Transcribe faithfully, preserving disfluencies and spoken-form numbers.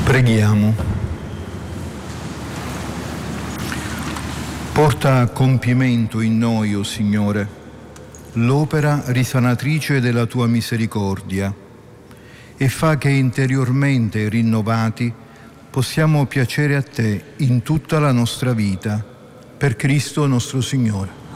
Preghiamo. Porta a compimento in noi, o Signore, l'opera risanatrice della Tua misericordia e fa che interiormente rinnovati possiamo piacere a Te in tutta la nostra vita, per Cristo nostro Signore.